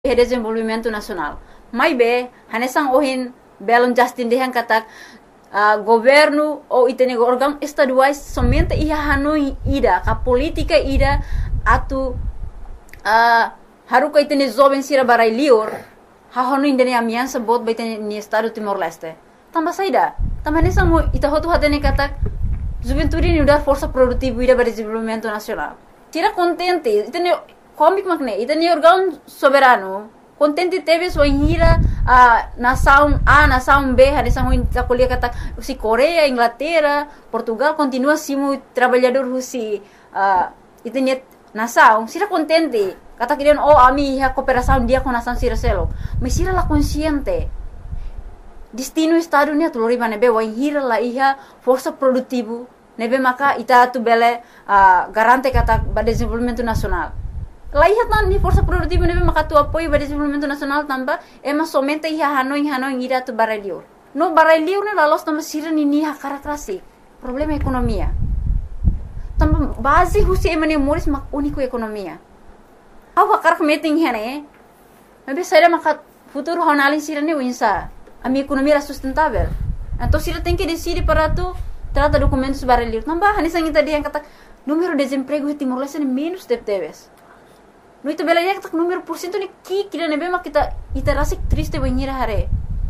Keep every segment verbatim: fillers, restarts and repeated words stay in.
e desenvolvimento nacional. Mas bem, hanesang ohin belon Justin dehan katak uh, governo ou itene órgão estaduais somente ia hanoi ida, a política ida atu uh, haruka itene jovem sira barai lior, ha honu indene amiança bot baitene ni estado Timor-Leste. Tambah saida, tambah hanesang mo ita hotu hatene katak juventude ni udah força produtiva ida para desenvolvimento nacional. Tira contente, itene komik makne, itene órgão soberano contente teve sua hira a nação A, nação B, a nação a colher kata se Coreia, Inglaterra, Portugal continua simo trabalhador rusi uh, itenya nação, sira contente kata kirian oh ami a cooperação dia com nação sira selo, mas sira la consciente destino estado ni atulori banebe wa hira la iha força produtivo nebe maka ita tu bele uh, garante kata ba desenvolvimento nacional. Laihat ni força produtiva nebe maka tu apoio para desenvolvimento nacional tamba ema somente ia hanoi hanoi ira tu baralior. No baralior ne lalos tamba sira ni ni hakara klasik. Problema economia. Tamba base husi emane moris mak único economia. Au hakar meeting hene. Nebe saira maka futuro honalin sira ne uinsa. A minha economia era sustentável. Então sira tem que decidir para tu trata documentos baralior. Tamba hanisang ita dia kata número de desemprego em Timor-Leste é menos de teves. No itu bela ya tak número por cento ni ki kira nebe mak kita ita rasik triste banhira hare.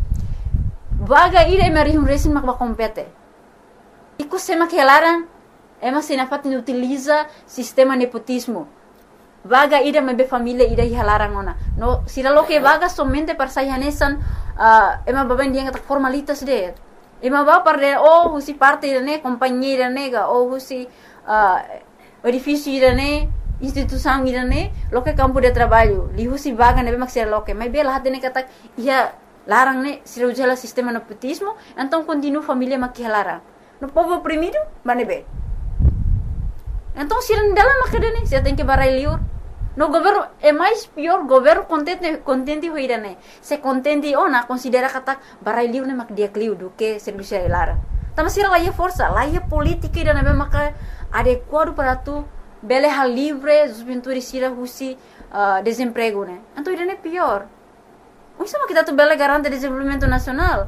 Vaga ira emarihum resin mak ba compete. Iku sema que elaran ema sinafat ni utiliza sistema nepotismo. Vaga ira mebe família ira halaran ona. No sira lo que vaga somente para sayanesan uh, ema baben dia tak formalitas de. Ema ba para oh husi parte ne companheira nega oh husi uh, edifício ira ne instituição irane lo que campo de trabalho lihu si vaga nebe mak ser lo que mas bela hatene kata ia larang ne sira ujala sistema nepotismo então continua família mak larang no povo oprimido banebe então sira dalam mak dene sira tem que barai liur no governo é mais pior governo contente contente ho irane se contente ona considera kata barai liur ne mak dia kliu do que serviço larang tama sira la ia força la ia política irane nebe mak adequado para tu bele hal livre, juventude sira husi uh, desemprego, né? Então isso é pior. O que kita tu bele garante desenvolvimento nacional?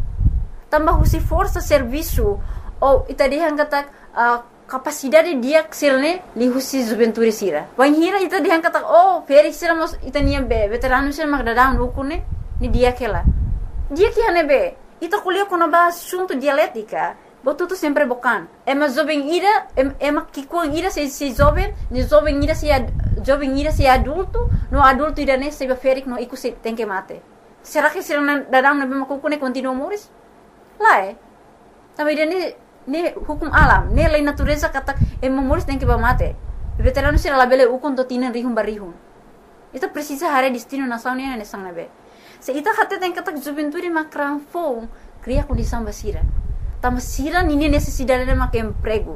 Tambah husi força serviço ou ita dihan kata uh, capacidade dia sirne li husi juventude sira. Wan hira ita dihan kata oh feri sira mos ita niam be veterano sira mag dadang rukune ni dia kela. Dia que hanebe ita kuliah kono ba assunto dialética. Botu tu sempre bocan. Ema jovem ira, ema kikuang ira se se jovem, ni jovem ira se jovem ira se adulto, no adulto ira ne se beferik no iku se tem que mate. Será que será dadang na bema kuku ne continua moris? Lá é. Também ira ne ne hukum alam, ne lei natureza kata ema moris tem que ba mate. Veterano será la bele ukon to tinan rihum barihum. Ita precisa hare destino nação ne ne sang nabe. Se ita hatte tem kata juventude makran fo, cria condição basira. Tama sira nini necessidade de mak emprego.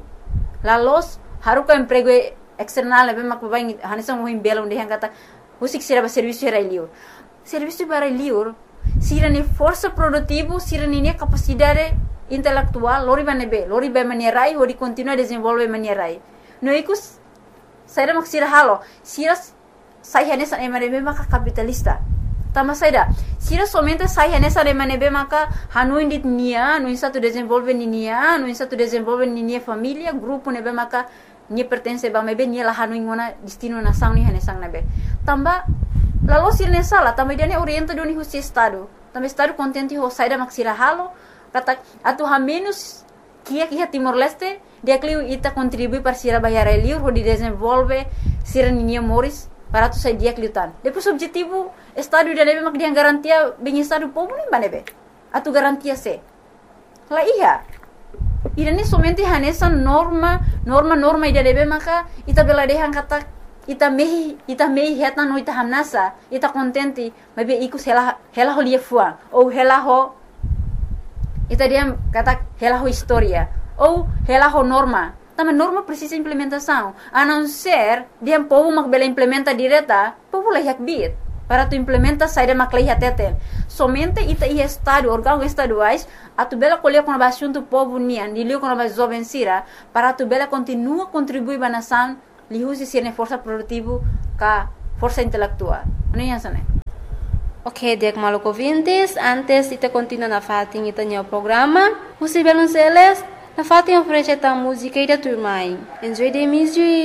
Lalos haruka emprego external lebe mak babai hanisang mo himbelong de hangata husik sira ba serviço era liur. Serviço para liur sira ni força produtivo, sira ni capacidade intelectual, lori banebe, lori ba manierai hori continua desenvolve manierai. No ikus saira mak sira halo, sira sai hanesan emanebe mak capitalista. Tama saida sira somente sai nessa de manebe maka hanu indit nia no insa tu desenvolve ni nia no insa tu desenvolve ni nia família grupo nebe maka ni pertence ba mebe ni la hanu ingona destino nação ni hanesang nebe tamba lalo sira nessa la tamba dia ne orienta do ni husi estado tamba estado contente ho saida mak sira halo kata atu ha menos kia kia Timor-Leste dia kliu ita contribui para sira bayar liur ho di desenvolve sira ni nia moris para tu sai dia kliutan. Depois objetivo estado da nebe mak dia garantia bem-estar do povo nem banebe. Atu garantia se. La iya. Ida ni somente hanesa norma, norma norma ida nebe maka ita bela dehan kata ita mehi ita mehi heta no ita hamnasa, ita contente, mabe iku hela hela ho lia fuang ou hela ho ita dia kata hela ho historia ou hela ho norma. Tama norma precisa implementação. A não ser dia povo mak bela implementa direta, povo la yak bit. Para tu implementa saída mak la tete. Somente ita ia estado, órgão estaduais, a tu bela colher com a assunto povo nian, dilio com a jovem sira, para tu bela continua contribuir ba nação, li husi sirne força produtivo ka força intelectual. Ano yan sana? Ok, dek maluco ouvintes, antes ita continua na fatin ita nyo programa, Musi Belonceles, na fatin oferece ta música ida turmai. Enjoy the music.